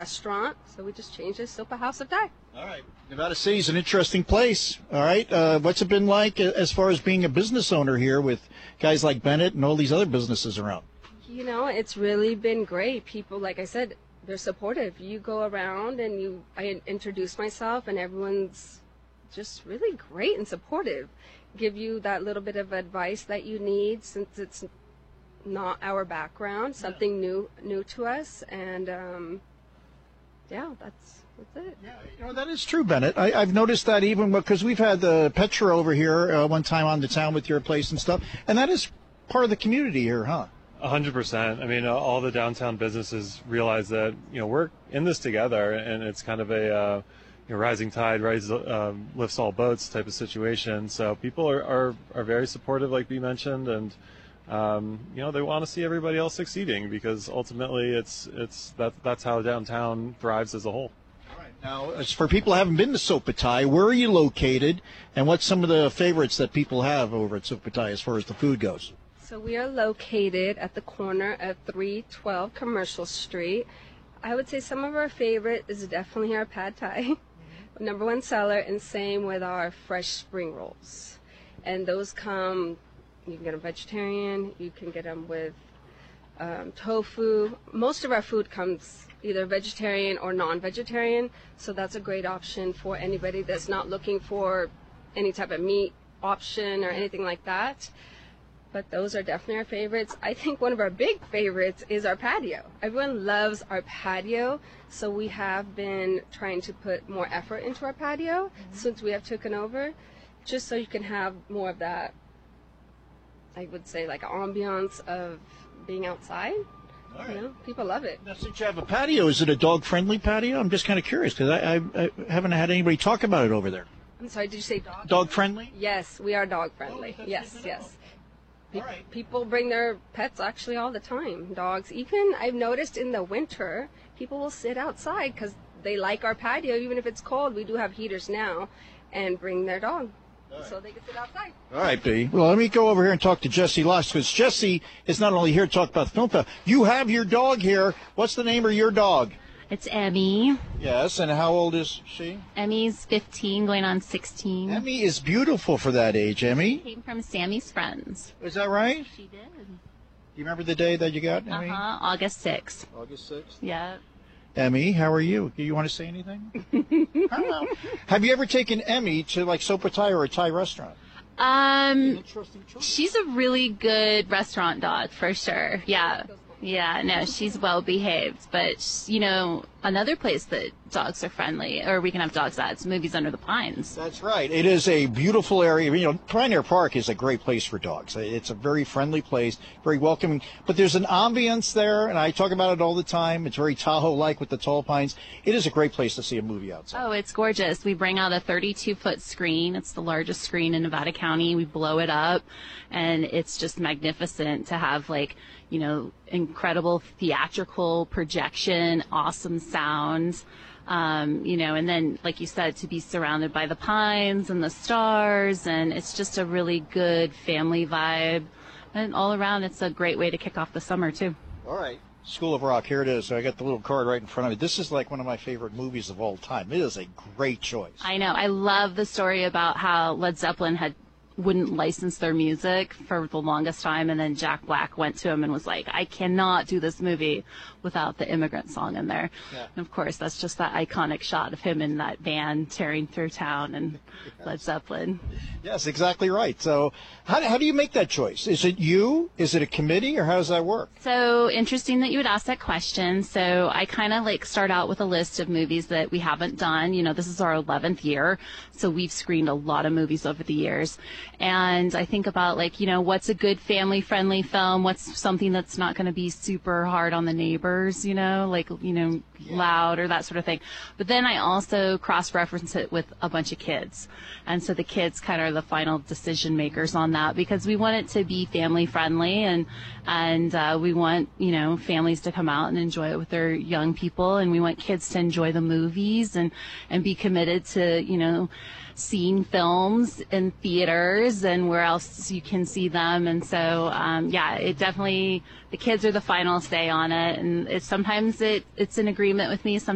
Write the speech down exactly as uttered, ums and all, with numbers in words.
restaurant, so we just changed it to Sopa House of Thai. All right. Nevada City is an interesting place. All right. Uh, what's it been like as far as being a business owner here with guys like Bennett and all these other businesses around? You know, it's really been great. People, like I said, they're supportive. You go around and you, I introduce myself, and everyone's just really great and supportive. Give you that little bit of advice that you need, since it's not our background, something yeah. new new to us, and um, yeah, that's that's it. Yeah, you know, that is true, Bennett. I, I've noticed that even because we've had the Petra over here uh, one time on the town with your place and stuff, and that is part of the community here, huh? A hundred percent. I mean, uh, all the downtown businesses realize that, you know, we're in this together, and it's kind of a uh, you know, rising tide rise, um, lifts all boats type of situation. So people are, are, are very supportive, like Bea mentioned, and um, you know, they want to see everybody else succeeding, because ultimately it's it's that that's how downtown thrives as a whole. All right. Now, as for people who haven't been to Sopa Thai, where are you located, and what's some of the favorites that people have over at Sopa Thai as far as the food goes? So we are located at the corner of three twelve Commercial Street. I would say some of our favorite is definitely our pad thai, number one seller, and same with our fresh spring rolls. And those come, you can get them vegetarian, you can get them with um, tofu. Most of our food comes either vegetarian or non-vegetarian, so that's a great option for anybody that's not looking for any type of meat option or anything like that. But those are definitely our favorites. I think one of our big favorites is our patio. Everyone loves our patio, so we have been trying to put more effort into our patio mm-hmm. since we have taken over, just so you can have more of that, I would say, like ambiance of being outside. All right. You know, people love it. Now, since you have a patio, is it a dog-friendly patio? I'm just kind of curious, because I, I, I haven't had anybody talk about it over there. I'm sorry, did you say dog? Dog-friendly? Yes, we are dog-friendly. Oh, yes, yes. Pe- right. People bring their pets actually all the time, dogs. Even I've noticed in the winter, people will sit outside because they like our patio, even if it's cold. We do have heaters now, and bring their dog. Right. So they can sit outside. All right, Bea. Well, let me go over here and talk to Jesse Losh, because Jesse is not only here to talk about the film festival. You have your dog here. What's the name of your dog? It's Emmy. Yes, and how old is she? Emmy's fifteen, going on sixteen. Emmy is beautiful for that age, Emmy. Came from Sammy's friends. Is that right? She did. Do you remember the day that you got Emmy? Uh-huh, August sixth. August sixth? Yeah. Emmy, how are you? Do you want to say anything? Have you ever taken Emmy to, like, Sopa Thai or a Thai restaurant? Um, she's a really good restaurant dog, for sure. Yeah. Yeah, no, she's well behaved, but you know, another place that dogs are friendly, or we can have dogs at, it's Movies Under the Pines. That's right. It is a beautiful area. You know, Pioneer Park is a great place for dogs. It's a very friendly place, very welcoming. But there's an ambience there, and I talk about it all the time. It's very Tahoe-like with the tall pines. It is a great place to see a movie outside. Oh, it's gorgeous. We bring out a thirty-two foot screen. It's the largest screen in Nevada County. We blow it up, and it's just magnificent to have, like, you know, incredible theatrical projection, awesome sound, um, you know, and then, like you said, to be surrounded by the pines and the stars, and it's just a really good family vibe. And all around, it's a great way to kick off the summer, too. All right. School of Rock, here it is. I got the little card right in front of me. This is like one of my favorite movies of all time. It is a great choice. I know. I love the story about how Led Zeppelin had wouldn't license their music for the longest time, and then Jack Black went to him and was like, I cannot do this movie without the Immigrant Song in there. Yeah. And of course, that's just that iconic shot of him in that van tearing through town and yes. Led Zeppelin. Yes, exactly right. So how, how do you make that choice? Is it you? Is it a committee, or how does that work? So interesting that you would ask that question. So I kind of like start out with a list of movies that we haven't done. You know, this is our eleventh year, so we've screened a lot of movies over the years. And I think about, like, you know, what's a good family-friendly film? What's something that's not going to be super hard on the neighbors, you know, like, you know, yeah. loud or that sort of thing. But then I also cross-reference it with a bunch of kids. And so the kids kind of are the final decision makers on that, because we want it to be family-friendly, and and uh, we want, you know, families to come out and enjoy it with their young people, and we want kids to enjoy the movies and, and be committed to, you know, seeing films in theaters and where else you can see them. And so, um, yeah, it definitely, the kids are the final say on it. And it's sometimes it, it's in agreement with me. Sometimes